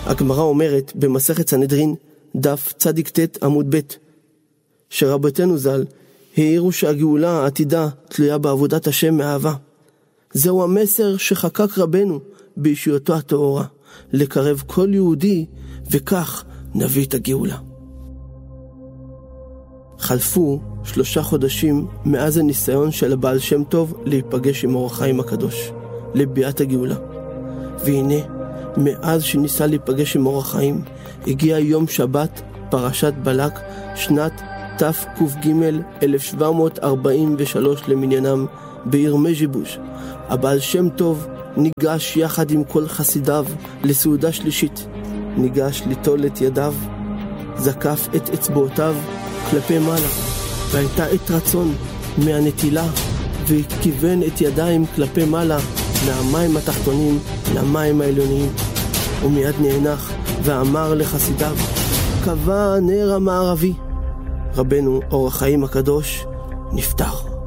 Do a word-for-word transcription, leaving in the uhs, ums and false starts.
הגמרא אומרת במסכת סנהדרין, דף צדיק ת' עמוד ב', שרבותינו ז"ל העירו שהגאולה העתידה תלויה בעבודת השם מאהבה. זהו המסר שחקק רבנו באישיותו הטהורה, לקרב כל יהודי, וכך נביא את הגאולה. חלפו שלושה חודשים מאז הניסיון של הבעל שם טוב להיפגש עם אור החיים הקדוש, לביאת הגאולה. והנה, מאז שניסה להיפגש עם אור החיים, הגיע יום שבת, פרשת בלק, שנת תק"ג אלף שבע מאות ארבעים ושלוש למניינם, בעיר מז'יבוש. הבעל שם טוב ניגש יחד עם כל חסידיו לסעודה שלישית. ניגש ליטול את ידיו, זקף את אצבעותיו כלפי מעלה, והייתה עת רצון מהנטילה, וכיוון את ידיים כלפי מעלה מהמים התחתונים למים העליוניים. ומיד נאנח ואמר לחסידיו, קבע הנר המערבי. רבנו אור החיים הקדוש נפטר.